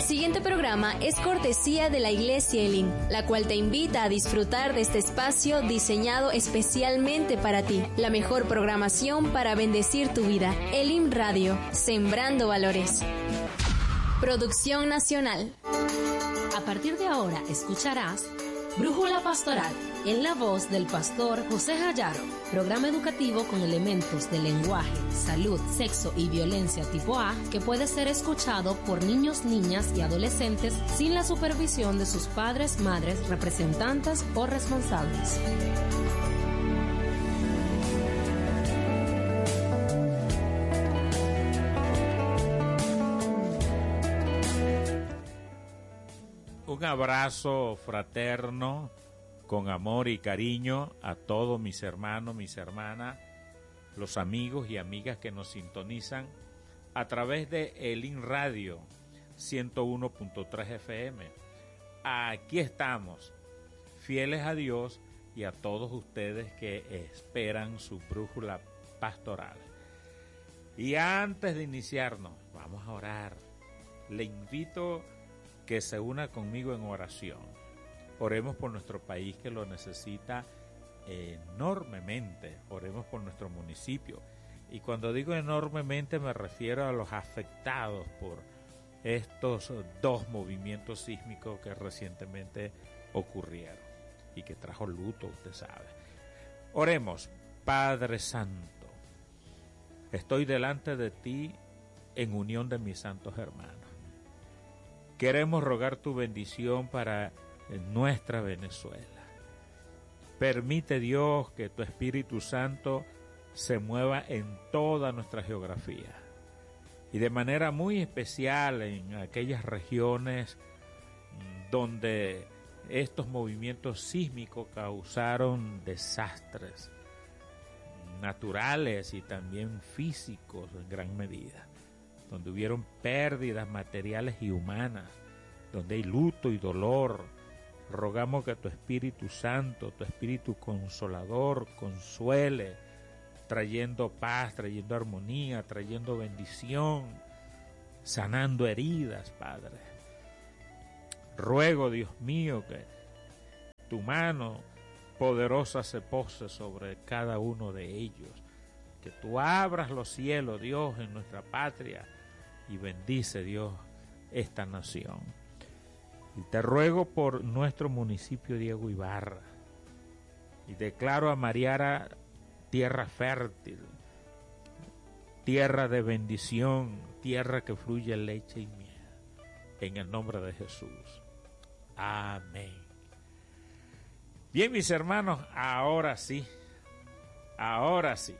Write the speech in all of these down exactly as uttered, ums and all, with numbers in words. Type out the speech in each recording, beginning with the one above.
siguiente programa es cortesía de la Iglesia Elim, la cual te invita a disfrutar de este espacio diseñado especialmente para ti. La mejor programación para bendecir tu vida. Elim Radio, sembrando valores. Producción nacional. A partir de ahora escucharás Brújula Pastoral, en la voz del pastor José Jayaro, programa educativo con elementos de lenguaje, salud, sexo y violencia tipo A que puede ser escuchado por niños, niñas y adolescentes sin la supervisión de sus padres, madres, representantes o responsables. Un abrazo fraterno, con amor y cariño a todos mis hermanos, mis hermanas, los amigos y amigas que nos sintonizan a través de Elim Radio ciento uno punto tres F M. Aquí estamos, fieles a Dios y a todos ustedes que esperan su brújula pastoral. Y antes de iniciarnos, vamos a orar. Le invito que se una conmigo en oración. Oremos por nuestro país que lo necesita enormemente. Oremos por nuestro municipio. Y cuando digo enormemente me refiero a los afectados por estos dos movimientos sísmicos que recientemente ocurrieron y que trajo luto, usted sabe. Oremos. Padre Santo, estoy delante de ti en unión de mis santos hermanos. Queremos rogar tu bendición para nuestra Venezuela. Permite, Dios, que tu Espíritu Santo se mueva en toda nuestra geografía y de manera muy especial en aquellas regiones donde estos movimientos sísmicos causaron desastres naturales y también físicos en gran medida, donde hubieron pérdidas materiales y humanas, donde hay luto y dolor. Rogamos que tu Espíritu Santo, tu Espíritu Consolador, consuele, trayendo paz, trayendo armonía, trayendo bendición, sanando heridas, Padre. Ruego, Dios mío, que tu mano poderosa se pose sobre cada uno de ellos, que tú abras los cielos, Dios, en nuestra patria, y bendice, Dios, esta nación. Y te ruego por nuestro municipio Diego Ibarra, y declaro a Mariara tierra fértil, tierra de bendición, tierra que fluye leche y miel, en el nombre de Jesús. Amén. Bien, mis hermanos, ahora sí, ahora sí.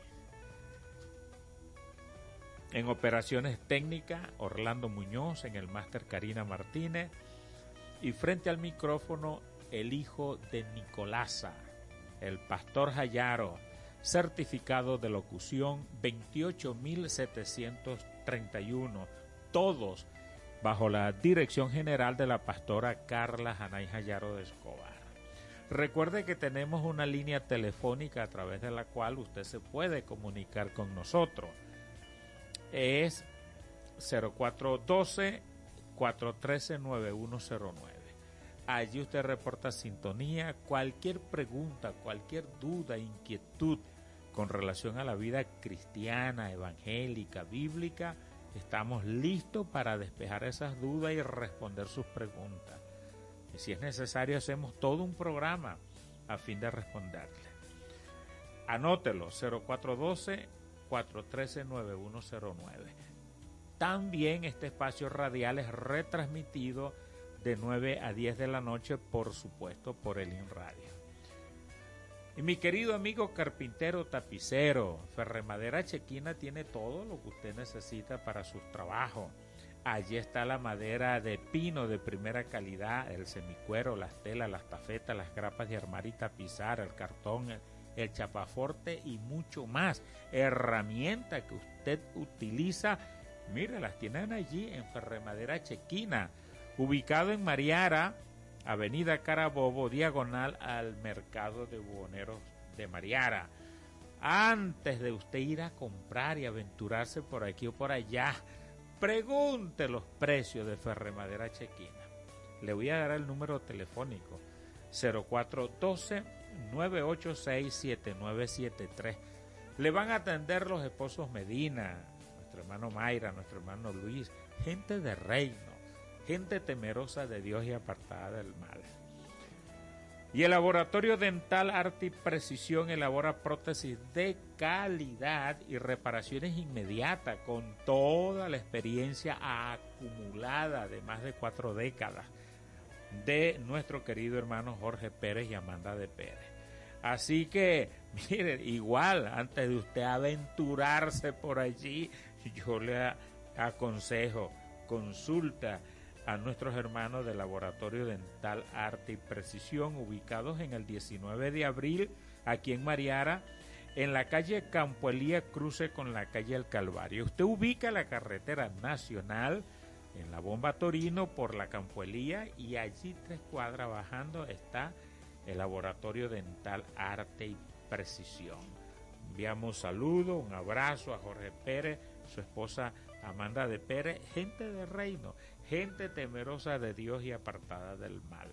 En operaciones técnicas, Orlando Muñoz, en el máster Karina Martínez, y frente al micrófono, el hijo de Nicolasa, el pastor Jayaro, certificado de locución veintiocho mil setecientos treinta y uno, todos bajo la dirección general de la pastora Carla Janay Jayaro de Escobar. Recuerde que tenemos una línea telefónica a través de la cual usted se puede comunicar con nosotros. Es cero cuatro uno dos, cuatro uno tres, nueve uno cero nueve. Allí usted reporta sintonía, cualquier pregunta, cualquier duda, inquietud con relación a la vida cristiana, evangélica, bíblica. Estamos listos para despejar esas dudas y responder sus preguntas. Y si es necesario, hacemos todo un programa a fin de responderle. Anótelo, cero cuatro uno dos, cuatro uno tres, nueve uno cero nueve. También este espacio radial es retransmitido de nueve a diez de la noche, por supuesto, por Elim Radio. Y mi querido amigo carpintero tapicero, Ferremadera Chequina tiene todo lo que usted necesita para sus trabajos. Allí está la madera de pino de primera calidad, el semicuero, las telas, las tafetas, las grapas de armar y tapizar, el cartón, el, el chapaforte y mucho más. Herramienta que usted utiliza, mire, las tienen allí en Ferremadera Chequina, ubicado en Mariara, Avenida Carabobo, diagonal al Mercado de Buhoneros de Mariara. Antes de usted ir a comprar y aventurarse por aquí o por allá, pregunte los precios de Ferremadera Chequina. Le voy a dar el número telefónico cero cuatro uno dos, nueve ocho seis, siete nueve siete tres. Le van a atender los esposos Medina, nuestro hermano Mayra, nuestro hermano Luis, gente de reino, gente temerosa de Dios y apartada del mal. Y el Laboratorio Dental Arte y Precisión elabora prótesis de calidad y reparaciones inmediatas con toda la experiencia acumulada de más de cuatro décadas de nuestro querido hermano Jorge Pérez y Amanda de Pérez. Así que, mire, igual, antes de usted aventurarse por allí, yo le aconsejo, consulta a nuestros hermanos del Laboratorio Dental Arte y Precisión, ubicados en el diecinueve de abril, aquí en Mariara, en la calle Campo Elías, cruce con la calle El Calvario. Usted ubica la carretera nacional en la Bomba Torino por la Campo Elías y allí tres cuadras bajando está el Laboratorio Dental Arte y Precisión. Enviamos saludos, un abrazo a Jorge Pérez, su esposa Amanda de Pérez, gente de reino, gente temerosa de Dios y apartada del mal.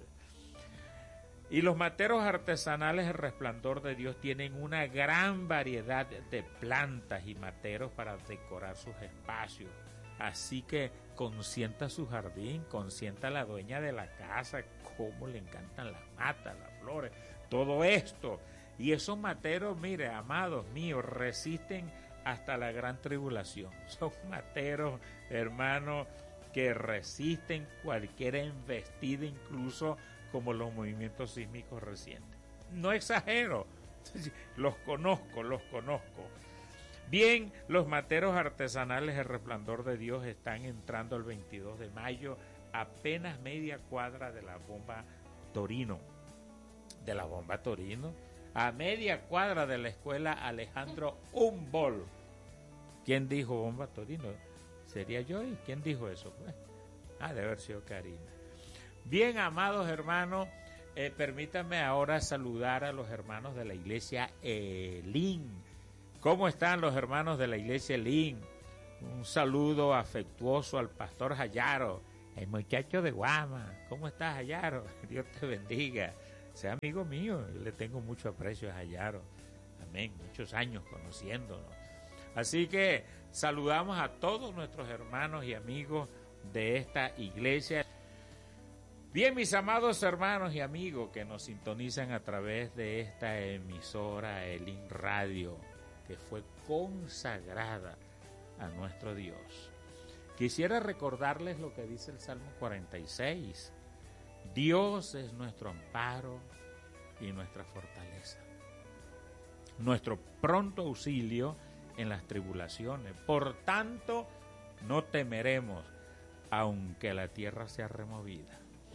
Y los materos artesanales El Resplandor de Dios tienen una gran variedad de plantas y materos para decorar sus espacios. Así que consienta su jardín, consienta a la dueña de la casa, cómo le encantan las matas, las flores, todo esto. Y esos materos, mire, amados míos, resisten hasta la gran tribulación. Son materos, hermanos, que resisten cualquier embestida, incluso como los movimientos sísmicos recientes. No exagero, los conozco, los conozco. Bien, los materos artesanales El Resplandor de Dios están entrando el veintidós de mayo, apenas media cuadra de la Bomba Torino. De la Bomba Torino, a media cuadra de la escuela Alejandro Humboldt. ¿Quién dijo Bomba Torino? ¿Sería yo? ¿Y quién dijo eso? Pues, ah, debe haber sido Karina. Bien, amados hermanos, eh, permítanme ahora saludar a los hermanos de la iglesia Elim. ¿Cómo están los hermanos de la iglesia Elim? Un saludo afectuoso al pastor Hayaro, el muchacho de Guama. ¿Cómo estás, Hayaro? Dios te bendiga. Sea amigo mío, yo le tengo mucho aprecio a Hayaro. Amén, muchos años conociéndonos. Así que saludamos a todos nuestros hermanos y amigos de esta iglesia. Bien, mis amados hermanos y amigos que nos sintonizan a través de esta emisora Elim Radio, que fue consagrada a nuestro Dios. Quisiera recordarles lo que dice el Salmo cuarenta y seis. Dios es nuestro amparo y nuestra fortaleza, nuestro pronto auxilio en las tribulaciones. Por tanto, no temeremos, aunque la tierra sea removida.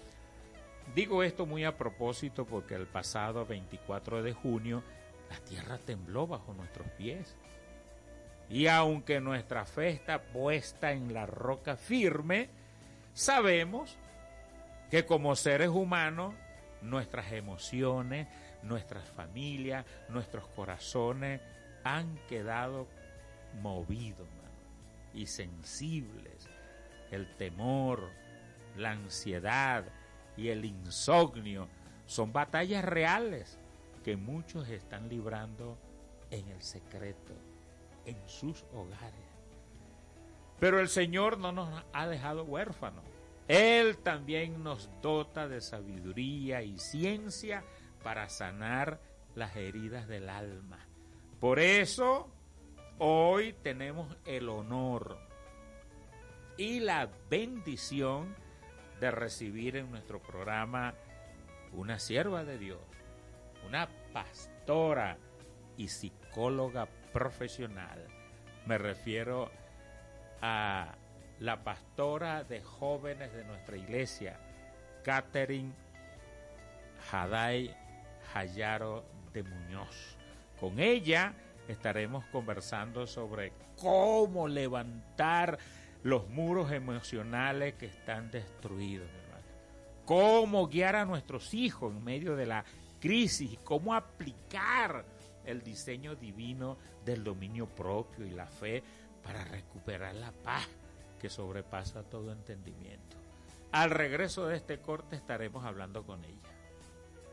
Digo esto muy a propósito porque el pasado veinticuatro de junio la tierra tembló bajo nuestros pies. Y aunque nuestra fe está puesta en la roca firme, sabemos que como seres humanos, nuestras emociones, nuestras familias, nuestros corazones han quedado movidos, mano, y sensibles. El temor, la ansiedad y el insomnio son batallas reales que muchos están librando en el secreto, en sus hogares. Pero el Señor no nos ha dejado huérfanos. Él también nos dota de sabiduría y ciencia para sanar las heridas del alma. Por eso, hoy tenemos el honor y la bendición de recibir en nuestro programa una sierva de Dios, una pastora y psicóloga profesional. Me refiero a la pastora de jóvenes de nuestra iglesia, Catherine Haday Hayaro de Muñoz. Con ella estaremos conversando sobre cómo levantar los muros emocionales que están destruidos, mi hermano. Cómo guiar a nuestros hijos en medio de la crisis, cómo aplicar el diseño divino del dominio propio y la fe para recuperar la paz que sobrepasa todo entendimiento. Al regreso de este corte estaremos hablando con ella.